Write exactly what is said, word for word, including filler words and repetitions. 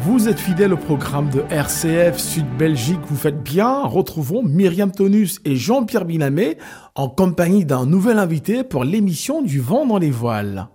Vous êtes fidèle au programme de R C F Sud Belgique, vous faites bien. Retrouvons Myriam Tonus et Jean-Pierre Binamé en compagnie d'un nouvel invité pour l'émission du vent dans les voiles.